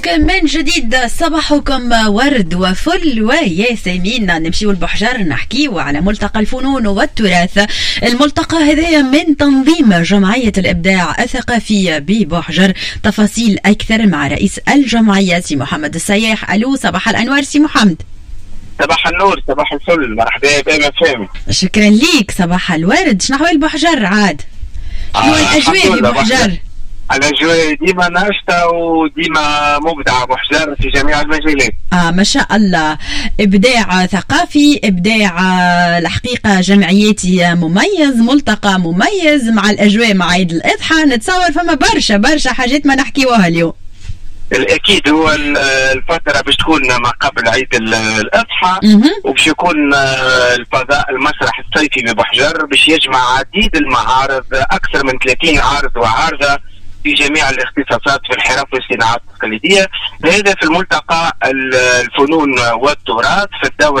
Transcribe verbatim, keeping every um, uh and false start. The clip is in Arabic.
من جديد صباحكم ورد وفل وياسمين. نمشيو لبحجر نحكيو على ملتقى الفنون والتراث. الملتقى هذا من تنظيم جمعية الإبداع الثقافي ببحجر. تفاصيل أكثر مع رئيس الجمعية سي محمد السياح. ألو صباح الأنوار سي محمد. صباح النور صباح الفل مرحبا بما فهم. شكرا ليك صباح الورد. شنو أحوال بحجر عاد؟ شنو آه الأجواء في بحجر؟ الأجواء ديما ناشطة وديما مبدعة بحجر في جميع المجالات. آه ما شاء الله. إبداع ثقافي، إبداع الحقيقة جمعياتي مميز، ملتقى مميز مع الأجواء مع عيد الأضحى. نتصور فما برشا برشا حاجات ما نحكيوها اليوم. الأكيد هو الفترة باش تكون ما قبل عيد الأضحى، وباش يكون الفضاء المسرح الصيفي ببحجر باش يجمع عديد المعارض، أكثر من ثلاثين عارض وعارضة في جميع الاختصاصات في الحرف والصناعات التقليدية. هذا في الملتقى الفنون والتراث في الدورة